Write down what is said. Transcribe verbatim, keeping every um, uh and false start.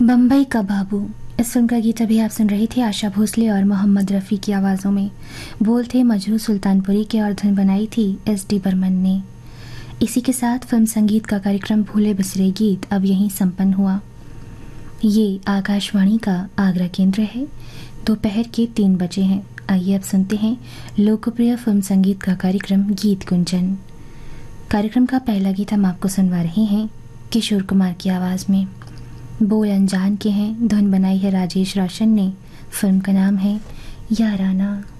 बम्बई का बाबू, इस फिल्म का गीत अभी आप सुन रहे थे आशा भोसले और मोहम्मद रफ़ी की आवाज़ों में। बोल थे मजरू सुल्तानपुरी के और धुन बनाई थी एस डी बर्मन ने। इसी के साथ फिल्म संगीत का कार्यक्रम भूले बिसरे गीत अब यहीं संपन्न हुआ। ये आकाशवाणी का आगरा केंद्र है। दोपहर के तीन बजे हैं। आइए अब सुनते हैं लोकप्रिय फिल्म संगीत का कार्यक्रम गीत गुंजन। कार्यक्रम का पहला गीत हम आपको सुनवा रहे हैं किशोर कुमार की आवाज़ में। बोल अनजान के हैं, धुन बनाई है राजेश रोशन ने। फिल्म का नाम है याराना।